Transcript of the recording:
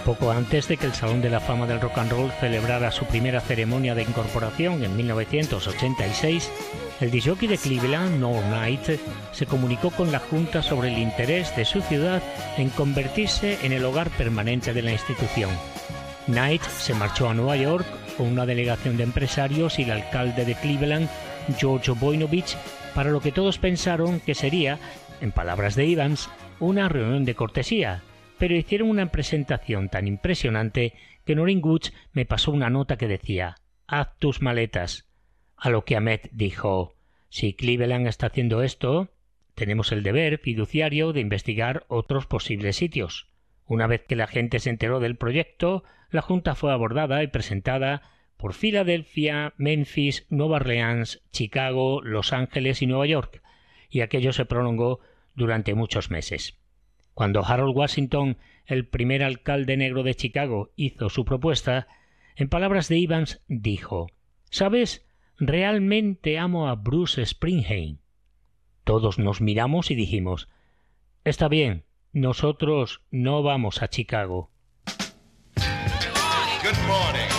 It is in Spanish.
Poco antes de que el Salón de la Fama del Rock and Roll celebrara su primera ceremonia de incorporación en 1986, el disc-jockey de Cleveland, Noel Knight, se comunicó con la Junta sobre el interés de su ciudad en convertirse en el hogar permanente de la institución. Knight se marchó a Nueva York con una delegación de empresarios y el alcalde de Cleveland, George Voinovich, para lo que todos pensaron que sería, en palabras de Evans, una reunión de cortesía, pero hicieron una presentación tan impresionante que Noreen Woods me pasó una nota que decía: «Haz tus maletas». A lo que Ahmet dijo: «Si Cleveland está haciendo esto, tenemos el deber fiduciario de investigar otros posibles sitios». Una vez que la gente se enteró del proyecto, la Junta fue abordada y presentada por Filadelfia, Memphis, Nueva Orleans, Chicago, Los Ángeles y Nueva York, y aquello se prolongó durante muchos meses. Cuando Harold Washington, el primer alcalde negro de Chicago, hizo su propuesta, en palabras de Evans dijo: «¿Sabes? Realmente amo a Bruce Springsteen». Todos nos miramos y dijimos: «Está bien, nosotros no vamos a Chicago». Good morning.